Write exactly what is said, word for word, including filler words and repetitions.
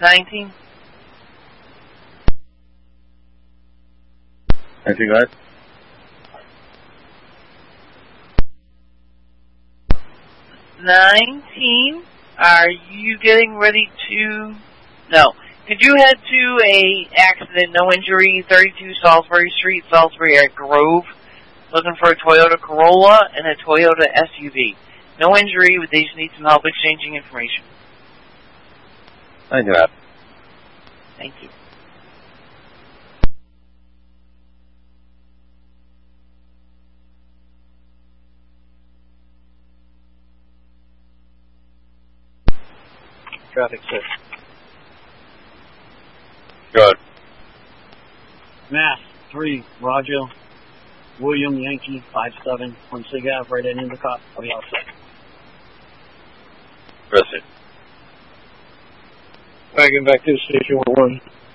nineteen. Anything, go ahead. nineteen, are you getting ready to... No. Could you head to a accident, no injury, thirty-two Salisbury Street, Salisbury at Grove, looking for a Toyota Corolla and a Toyota S U V. No injury, but they just need some help exchanging information. I can do that. Thank you. Traffic six. Good. Mass three, Roger. William Yankee five seven on Sig Ave, right at Endicott. I'll be outside. Proceed. Wagon back to the station with one.